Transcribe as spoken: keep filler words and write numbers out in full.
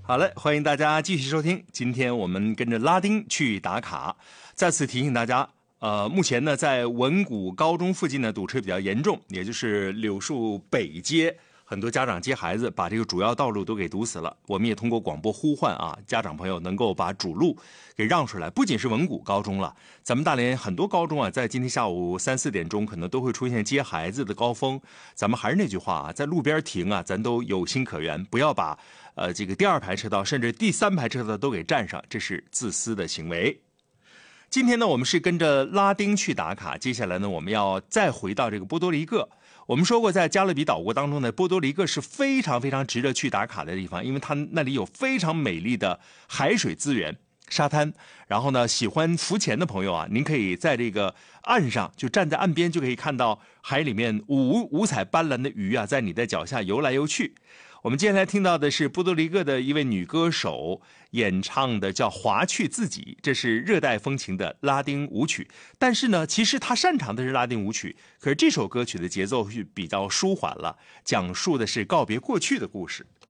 好嘞，欢迎大家继续收听。今天我们跟着拉丁去打卡。再次提醒大家，呃，目前呢，在文谷高中附近呢，堵车比较严重，也就是柳树北街，很多家长接孩子把这个主要道路都给堵死了。我们也通过广播呼唤啊，家长朋友能够把主路给让出来。不仅是文谷高中了，咱们大连很多高中啊，在今天下午三四点钟可能都会出现接孩子的高峰。咱们还是那句话啊，在路边停啊，咱都有心可原，不要把呃这个第二排车道甚至第三排车道都给占上，这是自私的行为。今天呢，我们是跟着拉丁去打卡，接下来呢，我们要再回到这个波多黎各。我们说过，在加勒比岛国当中呢，波多黎各是非常非常值得去打卡的地方，因为它那里有非常美丽的海水资源、沙滩。然后呢，喜欢浮潜的朋友啊，您可以在这个岸上，就站在岸边，就可以看到海里面五五彩斑斓的鱼啊，在你的脚下游来游去。我们接下来听到的是波多黎各的一位女歌手演唱的叫《划去自己》，这是热带风情的拉丁舞曲。但是呢，其实她擅长的是拉丁舞曲，可是这首歌曲的节奏是比较舒缓了，讲述的是告别过去的故事。